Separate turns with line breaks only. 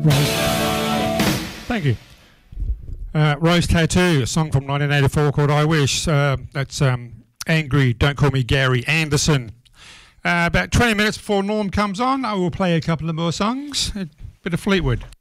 Thank you. Rose Tattoo, a song from 1984 called I Wish. That's Angry, Don't Call Me Gary Anderson. About 20 minutes before Norm comes on, I will play a couple of more songs. A bit of Fleetwood.